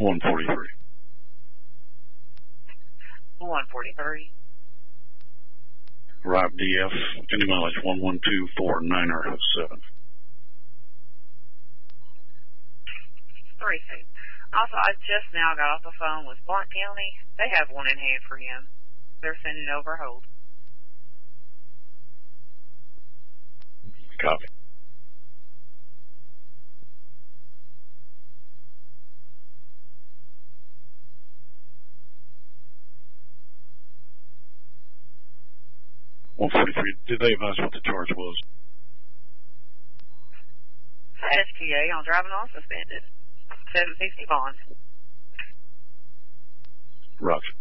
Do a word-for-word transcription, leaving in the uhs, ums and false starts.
one forty-three. one forty-three. Arrive D F, any mileage one one two four nine seven. Three two. Also, I just now got off the phone with Blount County. They have one in hand for him. They're sending over hold. Copy. one forty-three, did they advise what the charge was? S Q A on driving on suspended. seven fifty bond. Roger.